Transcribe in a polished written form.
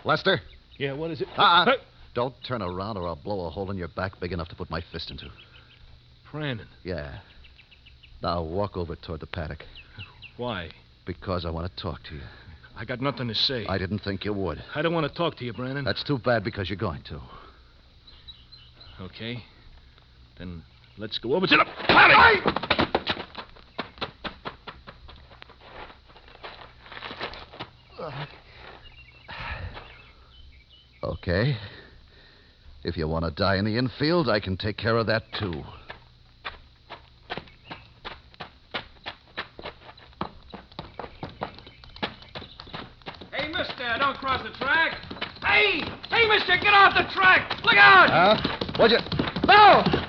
Lester? Yeah, what is it? Don't turn around or I'll blow a hole in your back big enough to put my fist into. Brandon. Yeah. Now walk over toward the paddock. Why? Because I want to talk to you. I got nothing to say. I didn't think you would. I don't want to talk to you, Brandon. That's too bad because you're going to. Okay. Then let's go over to the paddock. Okay. If you want to die in the infield, I can take care of that, too. Hey, mister, don't cross the track. Hey, mister, get off the track. Look out. What'd you... No!